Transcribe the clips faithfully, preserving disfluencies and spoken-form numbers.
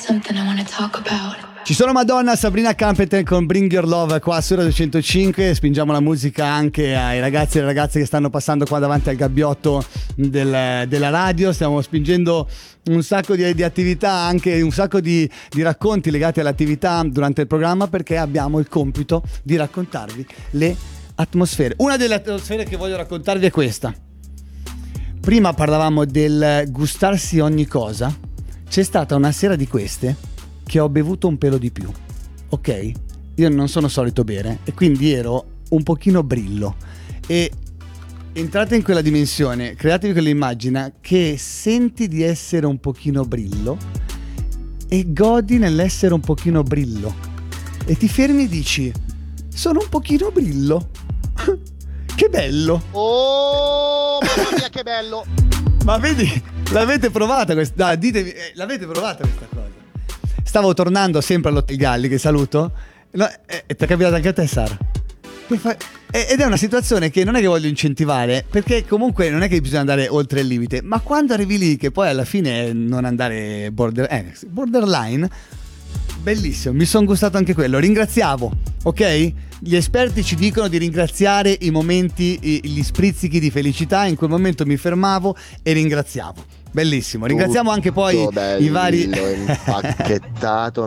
something I wanna talk about. Ci sono Madonna, Sabrina Carpenter con Bring Your Love qua su Radio centocinque. Spingiamo la musica anche ai ragazzi e alle ragazze che stanno passando qua davanti al gabbiotto del, della radio. Stiamo spingendo un sacco di, di attività, anche un sacco di, di racconti legati all'attività durante il programma, perché abbiamo il compito di raccontarvi le atmosfere. Una delle atmosfere che voglio raccontarvi è questa. Prima parlavamo del gustarsi ogni cosa. C'è stata una sera di queste che ho bevuto un pelo di più, ok? Io non sono solito bere e quindi ero un pochino brillo, e entrate in quella dimensione, createvi quell'immagine che senti di essere un pochino brillo e godi nell'essere un pochino brillo, e ti fermi e dici: sono un pochino brillo. Che bello. Oh, mamma mia, che bello. Ma vedi, l'avete provata questa? Ah, ditemi, eh, l'avete provata questa cosa? Stavo tornando sempre all'Hotel Galli, che saluto, no, e eh, ti è capitato anche a te, Sara? Che fa... eh, ed è una situazione che non è che voglio incentivare, perché comunque non è che bisogna andare oltre il limite, ma quando arrivi lì, che poi alla fine è non andare border... eh, borderline, bellissimo, mi sono gustato anche quello. Ringraziavo, ok? Gli esperti ci dicono di ringraziare i momenti, gli sprizzichi di felicità. In quel momento mi fermavo e ringraziavo. Bellissimo. Ringraziamo anche poi i vari impacchettato.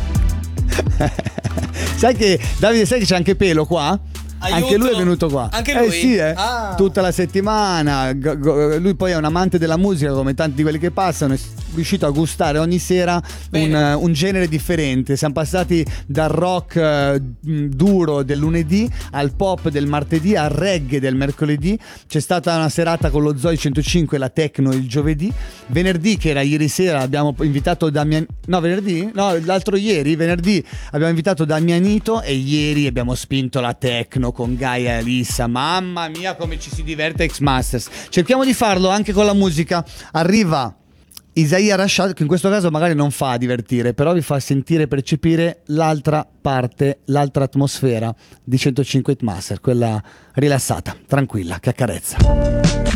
Sai che Davide, sai che c'è anche Pelo qua? Aiuto. Anche lui è venuto qua. Anche lui? Eh sì, eh. Ah. Tutta la settimana. G- g- lui poi è un amante della musica, come tanti di quelli che passano. È riuscito a gustare ogni sera un, uh, un genere differente. Siamo passati dal rock uh, duro del lunedì al pop del martedì al reggae del mercoledì. C'è stata una serata con lo Zoe centocinque, la techno il giovedì. Venerdì, che era ieri sera, abbiamo invitato Damian... No, venerdì? No, l'altro ieri, venerdì abbiamo invitato Damianito, e ieri abbiamo spinto la techno con Gaia e Alissa. Mamma mia come ci si diverte a X Masters. Cerchiamo di farlo anche con la musica. Arriva Isaia Rashad, che in questo caso magari non fa a divertire, però vi fa sentire e percepire l'altra parte, l'altra atmosfera di centocinque X Master, quella rilassata, tranquilla, che accarezza.